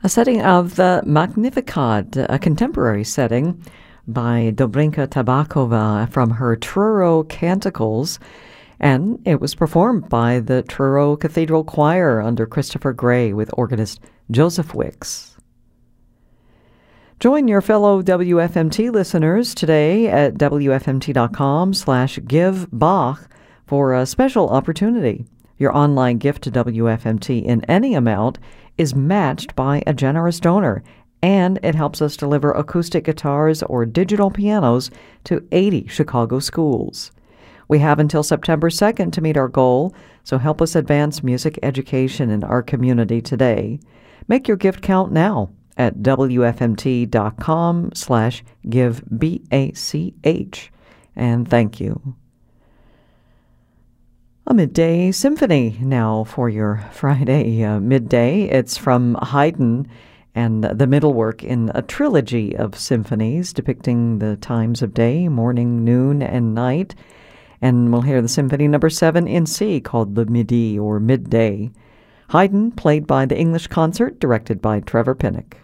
A setting of the Magnificat, a contemporary setting by Dobrinka Tabakova from her Truro Canticles, and it was performed by the Truro Cathedral Choir under Christopher Gray with organist Joseph Wicks. Join your fellow WFMT listeners today at wfmt.com/givebach for a special opportunity. Your online gift to WFMT in any amount is matched by a generous donor, and it helps us deliver acoustic guitars or digital pianos to 80 Chicago schools. We have until September 2nd to meet our goal, so help us advance music education in our community today. Make your gift count now at wfmt.com/givebach. And thank you. A midday symphony now for your Friday midday. It's from Haydn and the middle work in a trilogy of symphonies depicting the times of day, morning, noon, and night. And we'll hear the Symphony No. 7 in C, called the Midi or Midday. Haydn, played by the English Concert, directed by Trevor Pinnock.